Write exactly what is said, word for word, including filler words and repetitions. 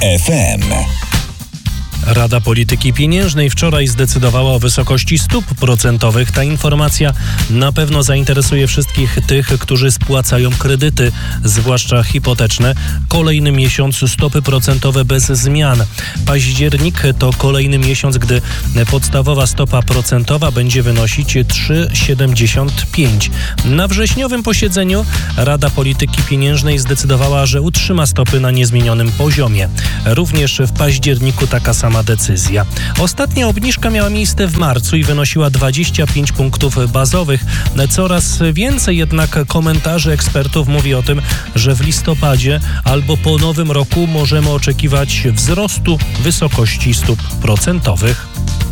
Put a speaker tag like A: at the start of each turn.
A: F M.
B: Rada Polityki Pieniężnej wczoraj zdecydowała o wysokości stóp procentowych. Ta informacja na pewno zainteresuje wszystkich tych, którzy spłacają kredyty, zwłaszcza hipoteczne. Kolejny miesiąc stopy procentowe bez zmian. Październik to kolejny miesiąc, gdy podstawowa stopa procentowa będzie wynosić trzy przecinek siedemdziesiąt pięć. Na wrześniowym posiedzeniu Rada Polityki Pieniężnej zdecydowała, że utrzyma stopy na niezmienionym poziomie. Również w październiku taka sama decyzja. Ostatnia obniżka miała miejsce w marcu i wynosiła dwadzieścia pięć punktów bazowych. Coraz więcej jednak komentarzy ekspertów mówi o tym, że w listopadzie albo po nowym roku możemy oczekiwać wzrostu wysokości stóp procentowych.